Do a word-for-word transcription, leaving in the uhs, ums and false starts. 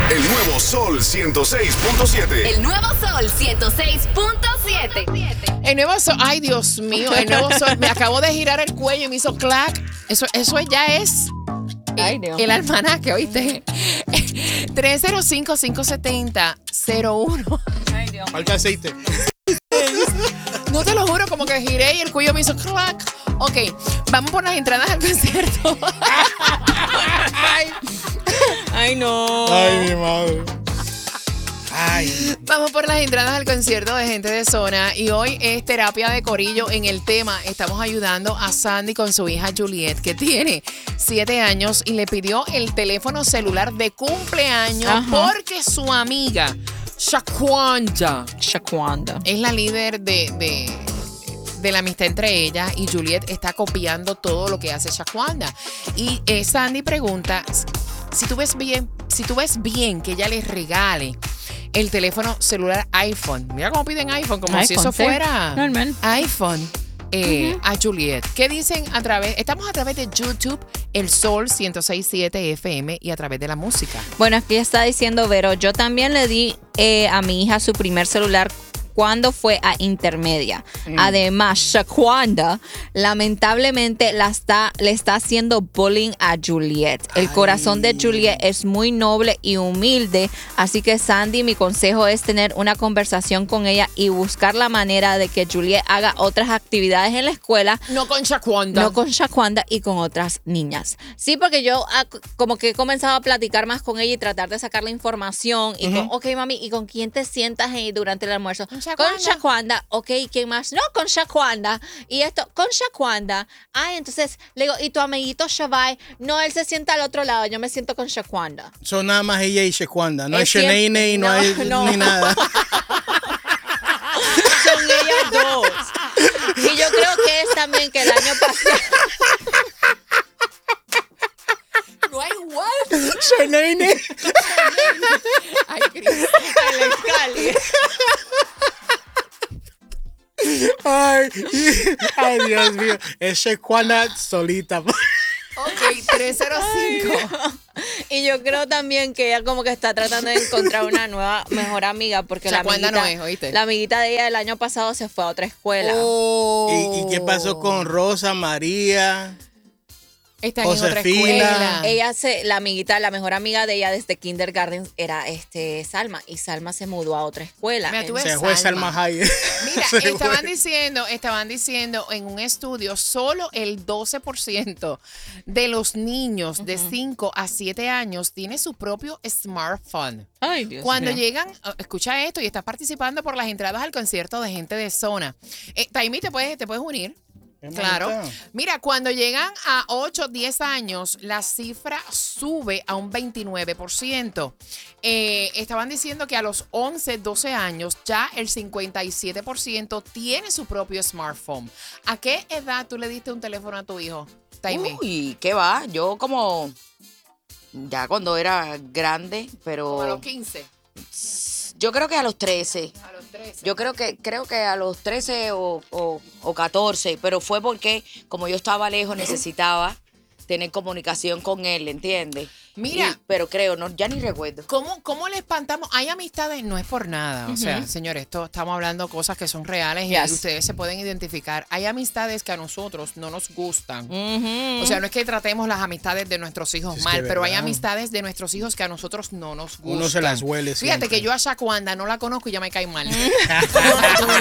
El nuevo Sol ciento seis punto siete. El nuevo Sol ciento seis punto siete. El nuevo Sol, ay Dios mío, el nuevo Sol, me acabo de girar el cuello y me hizo clac. Eso, eso ya es Ay, Dios. el almanaque, ¿oíste? tres cero cinco, cinco siete cero, cero uno. Ay, Dios. Falta aceite. No te lo juro, como que giré y el cuello me hizo clac. Ok, vamos por las entradas al concierto. Ay, Ay, no. Ay, mi madre. Ay. Vamos por las entradas al concierto de Gente de Zona y hoy es terapia de corillo. En el tema estamos ayudando a Sandy con su hija Juliet, que tiene siete años y le pidió el teléfono celular de cumpleaños. Ajá. Porque su amiga Shaquanda Shaquanda. es la líder de, de, de la amistad entre ella y Juliet está copiando todo lo que hace Shaquanda. Y eh, Sandy pregunta si tú ves bien, si tú ves bien que ella les regale el teléfono celular iPhone. Mira cómo piden iPhone, como si iPhone, eso sí. fuera Normal. iPhone eh, uh-huh. a Juliet. ¿Qué dicen a través? Estamos a través de YouTube, El Sol ciento seis punto siete F M y a través de la música. Bueno, aquí está diciendo Vero, yo también le di eh, a mi hija su primer celular cuando fue a intermedia. Mm. Además, Shaquanda lamentablemente la está, le está haciendo bullying a Juliet. El Ay. corazón de Juliet es muy noble y humilde, así que Sandy, mi consejo es tener una conversación con ella y buscar la manera de que Juliet haga otras actividades en la escuela. No con Shaquanda. No con Shaquanda y con otras niñas. Sí, porque yo ah, como que he comenzado a platicar más con ella y tratar de sacar la información. Y uh-huh. con, ok, mami, ¿y con quién te sientas ahí durante el almuerzo? Shaquanda. Con Shaquanda, ok, ¿quién más? No, con Shaquanda. Y esto, con Shaquanda. Ay, entonces le digo, ¿y tu amiguito Shavai? No, él se sienta al otro lado, yo me siento con Shaquanda. Son nada más ella y Shaquanda. No Es hay Shanaine y no, no hay no. ni nada. Son ellas dos. Y yo creo que es también que el año pasado. No hay what? Shanaine. Ay, Cristo. El Scali. Ay, ay, Dios mío. Es Shaquanda solita. Ok, tres cero cinco. Y yo creo también que ella como que está tratando de encontrar una nueva mejor amiga porque la amiguita, no es, ¿oíste? la amiguita de ella del año pasado se fue a otra escuela. Oh. ¿Y, ¿Y qué pasó con Rosa, María? Están en otra Josefina. escuela. Ella se, la amiguita, la mejor amiga de ella desde kindergarten era este Salma y Salma se mudó a otra escuela. Mira, tú ves Se fue Salma Hayek. Mira, Se estaban fue. diciendo, estaban diciendo en un estudio, solo el doce por ciento de los niños uh-huh. de cinco a siete años tiene su propio smartphone. Ay, Dios Cuando mío. llegan, escucha esto, y estás participando por las entradas al concierto de Gente de Zona. Eh, Taimi, te puedes, te puedes unir. Claro. Mira, cuando llegan a ocho, diez años, la cifra sube a un veintinueve por ciento. Eh, estaban diciendo que a los once, doce años ya el cincuenta y siete por ciento tiene su propio smartphone. ¿A qué edad tú le diste un teléfono a tu hijo, Taimi? Uy, ¿qué va? Yo como ya cuando era grande, pero Como a los quince. Yo creo que a los trece. A los trece. Yo creo que creo que a los trece o, o, o catorce, pero fue porque como yo estaba lejos necesitaba tener comunicación con él, ¿entiendes? Mira. Y, pero creo, no, ya ni recuerdo. ¿Cómo, ¿Cómo le espantamos? Hay amistades, no es por nada. O uh-huh. sea, señores, esto estamos hablando de cosas que son reales yes. y ustedes se pueden identificar. Hay amistades que a nosotros no nos gustan. Uh-huh. O sea, no es que tratemos las amistades de nuestros hijos es mal, pero hay amistades de nuestros hijos que a nosotros no nos gustan. Uno se las huele Fíjate siempre. que yo a Shaquanda no la conozco y ya me cae mal.